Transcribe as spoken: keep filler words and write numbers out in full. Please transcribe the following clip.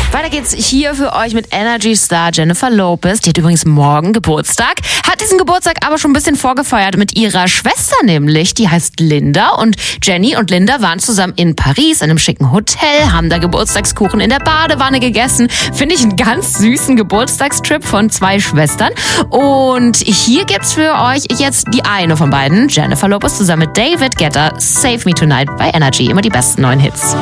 Weiter geht's hier für euch mit Energy Star Jennifer Lopez. Die hat übrigens morgen Geburtstag. Hat diesen Geburtstag aber schon ein bisschen vorgefeiert mit ihrer Schwester nämlich. Die heißt Linda und Jenny und Linda waren zusammen in Paris in einem schicken Hotel, haben da Geburtstagskuchen in der Badewanne gegessen. Finde ich einen ganz süßen Geburtstagstrip von zwei Schwestern. Und hier gibt's für euch jetzt die eine von beiden, Jennifer Lopez zusammen mit David Guetta, Save Me Tonight bei Energy. Immer die besten neuen Hits.